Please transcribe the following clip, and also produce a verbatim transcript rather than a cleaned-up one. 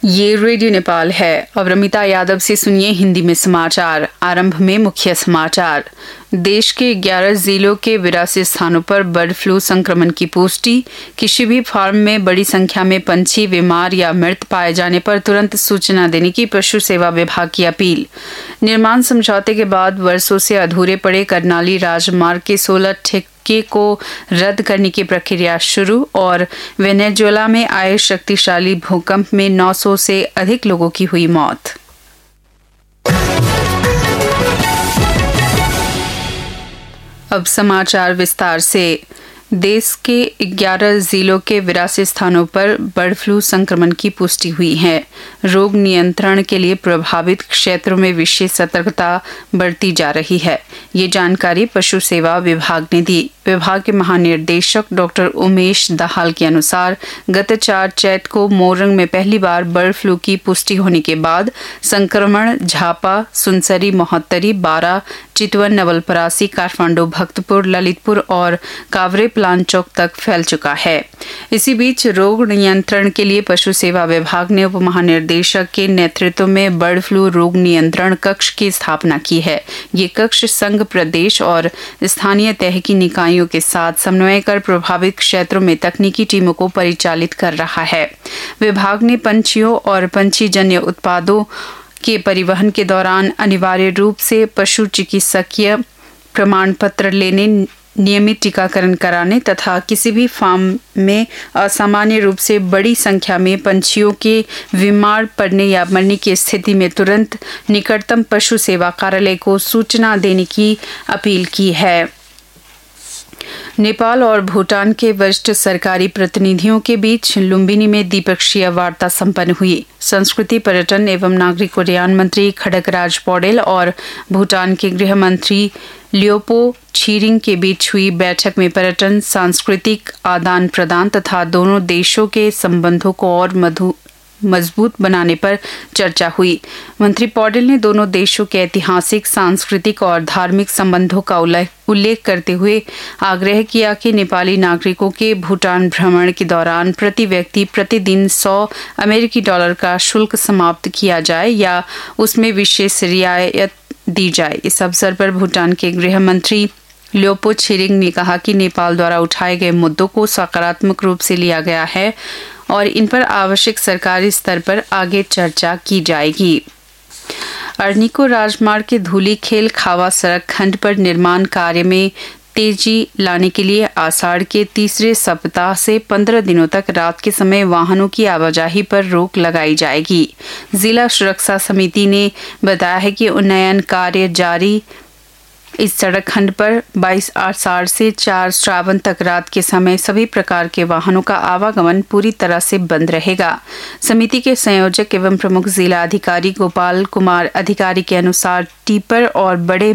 ये रेडियो नेपाल है। अब रमिता यादव से सुनिए हिंदी में समाचार। आरंभ में मुख्य समाचार। देश के ग्यारह जिलों के बिरासी स्थानों पर बर्ड फ्लू संक्रमण की पुष्टि। किसी भी फार्म में बड़ी संख्या में पंछी बीमार या मृत पाए जाने पर तुरंत सूचना देने की पशु सेवा विभाग की अपील। निर्माण समझौते के बाद वर्षों से अधूरे पड़े करनाली राजमार्ग के सोलह ठेके को रद्द करने की प्रक्रिया शुरू। और वेनेजुएला में आए शक्तिशाली भूकंप में नौ सौ से अधिक लोगों की हुई मौत। अब समाचार विस्तार से। देश के ग्यारह जिलों के बिरासी स्थानों पर बर्ड फ्लू संक्रमण की पुष्टि हुई है। रोग नियंत्रण के लिए प्रभावित क्षेत्रों में विशेष सतर्कता बरती जा रही है। ये जानकारी पशु सेवा विभाग ने दी। विभाग के महानिर्देशक डॉक्टर उमेश दाहाल के अनुसार गत चार चैत को मोरंग में पहली बार बर्ड फ्लू की पुष्टि होने के बाद संक्रमण झापा, सुनसरी, मोहत्तरी, बारा, चितवन, नवलपरासी, काठमांडू, भक्तपुर, ललितपुर और कावरे प्लांचौक तक फैल चुका है। इसी बीच रोग नियंत्रण के लिए पशु सेवा विभाग ने उप महानिर्देशक के नेतृत्व में बर्ड फ्लू रोग नियंत्रण कक्ष की स्थापना की है। ये कक्ष संघ, प्रदेश और स्थानीय तह की निकायों के साथ समन्वय कर प्रभावित क्षेत्रों में तकनीकी टीमों को परिचालित कर रहा है। विभाग ने पंछियों और पंछीजन्य उत्पादों के परिवहन के दौरान अनिवार्य रूप से पशु चिकित्सकीय प्रमाण पत्र लेने, नियमित टीकाकरण कराने तथा किसी भी फार्म में असामान्य रूप से बड़ी संख्या में पंछियों के बीमार पड़ने या मरने की स्थिति में तुरंत निकटतम पशु सेवा कार्यालय को सूचना देने की अपील की है। नेपाल और भूटान के वरिष्ठ सरकारी प्रतिनिधियों के बीच लुम्बिनी में द्विपक्षीय वार्ता संपन्न हुई। संस्कृति, पर्यटन एवं नागरिक उड्डयन मंत्री खड्गराज पौडेल और भूटान के गृह मंत्री ल्योपो छिरिंग के बीच हुई बैठक में पर्यटन, सांस्कृतिक आदान प्रदान तथा दोनों देशों के संबंधों को और मधु मजबूत बनाने पर चर्चा हुई। मंत्री पौडेल ने दोनों देशों के ऐतिहासिक, सांस्कृतिक और धार्मिक संबंधों का उल्लेख करते हुए आग्रह किया कि नेपाली नागरिकों के भूटान भ्रमण के दौरान प्रति व्यक्ति प्रतिदिन सौ अमेरिकी डॉलर का शुल्क समाप्त किया जाए या उसमें विशेष रियायत दी जाए। इस अवसर पर भूटान के गृह मंत्री ल्योपो छिरिंग ने कहा कि नेपाल द्वारा उठाए गए मुद्दों को सकारात्मक रूप से लिया गया है और इन पर आवश्यक सरकारी स्तर पर आगे चर्चा की जाएगी। अर्निको राजमार्ग के धूलीखेल खावा सड़क खंड पर निर्माण कार्य में तेजी लाने के लिए आषाढ़ के तीसरे सप्ताह से पंद्रह दिनों तक रात के समय वाहनों की आवाजाही पर रोक लगाई जाएगी। जिला सुरक्षा समिति ने बताया है कि उन्नयन कार्य जारी इस सड़क खंड पर बाईस आषाढ़ से चार श्रावण तक रात के समय सभी प्रकार के वाहनों का आवागमन पूरी तरह से बंद रहेगा। समिति के संयोजक एवं प्रमुख जिला अधिकारी गोपाल कुमार अधिकारी के अनुसार टिपर और बड़े